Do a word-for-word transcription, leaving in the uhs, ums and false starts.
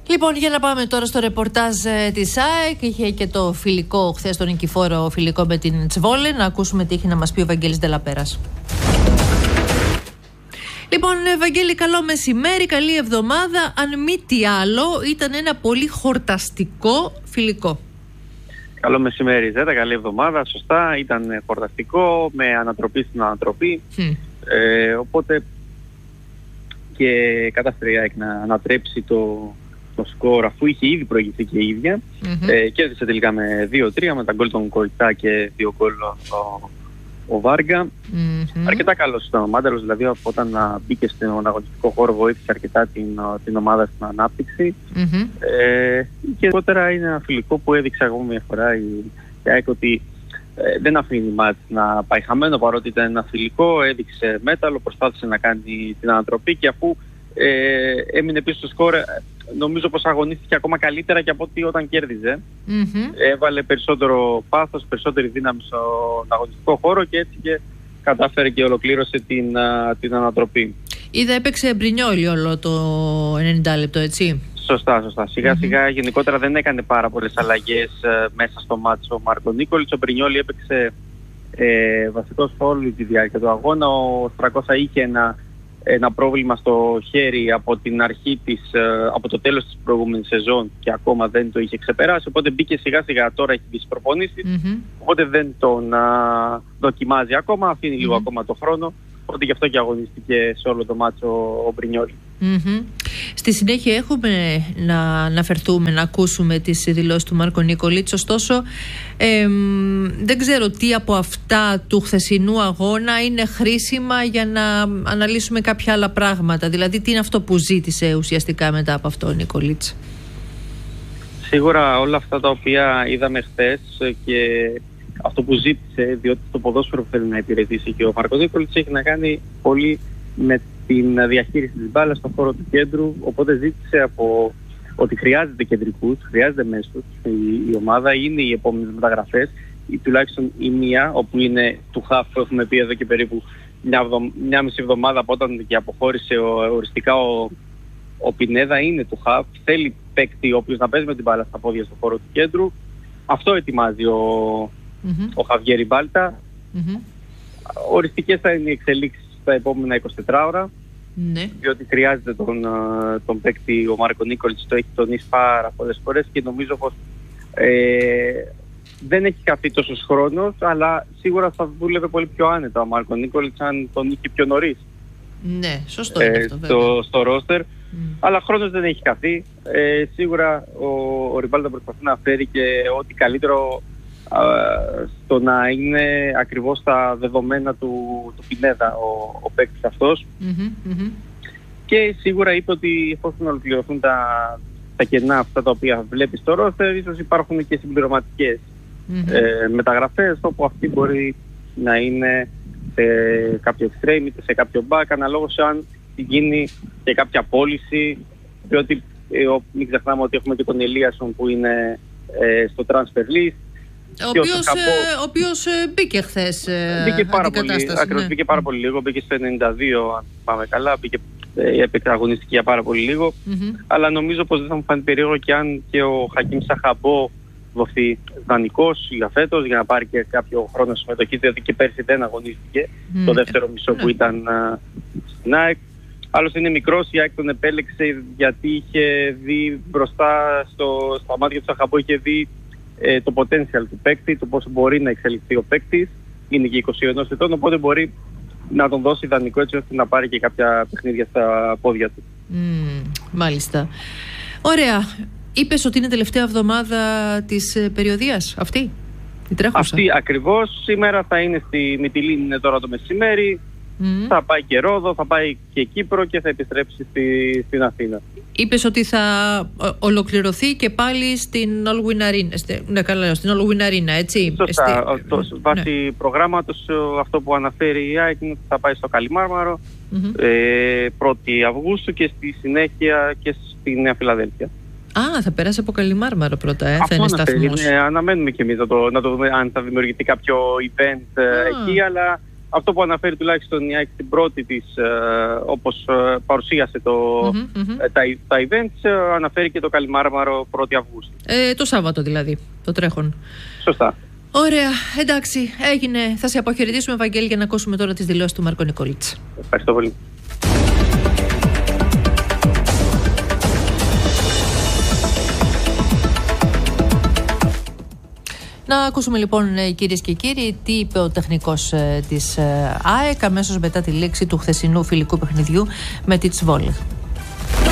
Λοιπόν, για να πάμε τώρα στο ρεπορτάζ ε, της ΑΕΚ. Είχε και το φιλικό χθες, τον νικηφόρο φιλικό με την Τσβόλε. Να ακούσουμε τι έχει να μας πει ο Βαγγέλης Ντελαπέρας. Λοιπόν, Βαγγέλη, καλό μεσημέρι, καλή εβδομάδα. Αν μη τι άλλο, ήταν ένα πολύ χορταστικό φιλικό. Καλό μεσημέρι, Ζέτα, καλή εβδομάδα. Σωστά, ήταν χορταστικό, με ανατροπή στην ανατροπή. Mm. Ε, οπότε και κατάφερε η ΑΕΚ να ανατρέψει το, το σκορ, αφού είχε ήδη προηγηθεί και η ίδια. Mm-hmm. Ε, κέρδισε τελικά με δύο τρία με τα γκολ των Κοϊτά και δύο γκολ ο, ο Βάργα. Mm-hmm. Αρκετά καλός ήταν ο Μάνταλος, δηλαδή από όταν μπήκε στον αγωνιστικό χώρο βοήθησε αρκετά την, την ομάδα στην ανάπτυξη. Mm-hmm. Ε, και γενικότερα είναι ένα φιλικό που έδειξε ακόμα μια φορά η, η ΑΕΚ ότι ε, δεν αφήνει μάτς να πάει χαμένο, παρότι ήταν ένα φιλικό, έδειξε μέταλλο, προσπάθησε να κάνει την ανατροπή και αφού ε, έμεινε πίσω στο σκορ, νομίζω πως αγωνίστηκε ακόμα καλύτερα και από ό,τι όταν κέρδιζε. Mm-hmm. Έβαλε περισσότερο πάθος, περισσότερη δύναμη στον αγωνιστικό χώρο και έτσι και κατάφερε και ολοκλήρωσε την, την ανατροπή. Είδα έπαιξε Μπρινιόλι όλο το ενενήντα λεπτό, έτσι. Σωστά, σωστά. Σιγά mm-hmm. σιγά γενικότερα δεν έκανε πάρα πολλές αλλαγές ε, μέσα στο μάτσο ο Μάρκο Νίκολιτς. Ο Μπρινιόλι έπαιξε ε, βασικός όλη τη διάρκεια του αγώνα. Ο Στρακόσα είχε ένα, ένα πρόβλημα στο χέρι από την αρχή της, ε, από το τέλος της προηγούμενης σεζόν και ακόμα δεν το είχε ξεπεράσει. Οπότε μπήκε σιγά σιγά, τώρα έχει μπει στις προπονήσεις. Mm-hmm. Οπότε δεν τον α, δοκιμάζει ακόμα, αφήνει mm-hmm. λίγο ακόμα το χρόνο. Οπότε γι' αυτό και αγωνίστηκε σε όλο το μάτσο ο Μπρινιόλι. Mm-hmm. Στη συνέχεια έχουμε να αναφερθούμε, να ακούσουμε τις δηλώσεις του Μάρκο Νίκολιτς. Ωστόσο, ε, δεν ξέρω τι από αυτά του χθεσινού αγώνα είναι χρήσιμα για να αναλύσουμε κάποια άλλα πράγματα. Δηλαδή, τι είναι αυτό που ζήτησε ουσιαστικά μετά από αυτό ο Νίκολιτς. Σίγουρα όλα αυτά τα οποία είδαμε χθες και αυτό που ζήτησε, διότι το ποδόσφαιρο που θέλει να υπηρετήσει και ο Μάρκο Νίκολιτς έχει να κάνει πολύ με την διαχείριση της μπάλας στον χώρο του κέντρου, οπότε ζήτησε από ότι χρειάζεται κεντρικούς, χρειάζεται μέσους. Η, η ομάδα είναι οι επόμενες μεταγραφές, ή τουλάχιστον η μία, όπου είναι του χαφ που έχουμε πει εδώ και περίπου μια, μια μισή εβδομάδα από όταν και αποχώρησε ο, οριστικά ο, ο Πινέδα, είναι του χαφ. Θέλει παίκτη ο οποίος να παίζει με την μπάλα στα πόδια στον χώρο του κέντρου. Αυτό ετοιμάζει ο, mm-hmm. ο Χαβιέρι Μπάλτα. Mm-hmm. Οριστικές θα είναι οι εξελίξεις τα επόμενα εικοσιτέσσερα ώρα, ναι. Διότι χρειάζεται τον, τον παίκτη ο Μάρκο Νίκολιτς, το έχει τονίσει πάρα πολλές φορές και νομίζω πως ε, δεν έχει χαθεί τόσος χρόνος, αλλά σίγουρα θα δούλευε πολύ πιο άνετα ο Μάρκο Νίκολιτς αν τον είχε πιο νωρίς. Ναι, σωστό είναι αυτό, στο, στο ρόστερ, mm. αλλά χρόνος δεν έχει χαθεί. Ε, σίγουρα ο, ο Ριμπάλτα προσπαθεί να φέρει και ό,τι καλύτερο στο να είναι ακριβώς τα δεδομένα του, του Πινέδα ο, ο παίκτης αυτός. Mm-hmm, mm-hmm. Και σίγουρα είπε ότι εφόσον ολοκληρωθούν τα, τα κενά αυτά τα οποία βλέπει στο ρόστερ, ίσως υπάρχουν και συμπληρωματικές mm-hmm. ε, μεταγραφές, όπου αυτή μπορεί να είναι σε κάποιο extreme είτε σε κάποιο back, αναλόγως αν γίνει και κάποια πώληση, διότι ε, μην ξεχνάμε ότι έχουμε και τον Ελίασον που είναι ε, στο transfer list. Ο οποίος, Χαπό... ε, ο οποίος ε, μπήκε χθες ε, μπήκε πάρα πολύ, ακριβώς, ναι. μπήκε πάρα πολύ λίγο, μπήκε στο ενενήντα δύο αν πάμε καλά, μπήκε ε, έπαιξε αγωνιστική για πάρα πολύ λίγο, mm-hmm. αλλά νομίζω πως δεν θα μου φανεί περίεργο και αν και ο Χακίμ Σαχαμπό δοθεί δανεικός για φέτος για να πάρει και κάποιο χρόνο συμμετοχή, διότι και πέρσι δεν αγωνίστηκε mm. το δεύτερο μισό mm. που ήταν uh, στην ΑΕΚ. Άλλος είναι μικρός, η ΑΕΚ τον επέλεξε γιατί είχε δει μπροστά στο, στα μάτια του Σαχαμπό, είχε δει ε, το potential του παίκτη, το πόσο μπορεί να εξελιχθεί ο παίκτης. Είναι και είκοσι ένα ετών, οπότε μπορεί να τον δώσει ιδανικό έτσι ώστε να πάρει και κάποια παιχνίδια στα πόδια του. Mm, μάλιστα. Ωραία. Είπες ότι είναι τελευταία εβδομάδα της περιοδίας αυτή, η τρέχουσα. Αυτή ακριβώς. Σήμερα θα είναι στη Μυτιλήνη, είναι τώρα το μεσημέρι. Mm. Θα πάει και Ρόδο, θα πάει και Κύπρο και θα επιστρέψει στη, στην Αθήνα. Είπες ότι θα ολοκληρωθεί και πάλι στην All Win Arena. Ναι, καλά, στην All Win Arena, έτσι. Σωστά. Στη... Βάσει ναι. προγράμματος, αυτό που αναφέρει η ΑΕΚ είναι ότι θα πάει στο Καλιμάρμαρο mm-hmm. ε, πρώτη Αυγούστου και στη συνέχεια και στη Νέα Φιλαδέλφια. Α, θα περάσει από Καλιμάρμαρο πρώτα, ε, θα είναι σταθμός. Ναι, αναμένουμε και εμείς να το, να το δούμε αν θα δημιουργηθεί κάποιο event ah. εκεί, αλλά αυτό που αναφέρει τουλάχιστον η ΑΕΚ την πρώτη της, ε, όπως ε, παρουσίασε το, mm-hmm, mm-hmm. Ε, τα, τα events, ε, αναφέρει και το Καλιμάρμαρο πρώτη Αυγούστου. Ε, το Σάββατο δηλαδή, το τρέχον. Σωστά. Ωραία, εντάξει, έγινε. Θα σε αποχαιρετήσουμε, Βαγγέλη, για να ακούσουμε τώρα τις δηλώσεις του Μάρκο Νικολίτς. Ευχαριστώ πολύ. Να ακούσουμε λοιπόν, κυρίες και κύριοι, τι είπε ο τεχνικός της ΑΕΚ αμέσως μετά τη λήξη του χθεσινού φιλικού παιχνιδιού με τη Τσβόλεχ.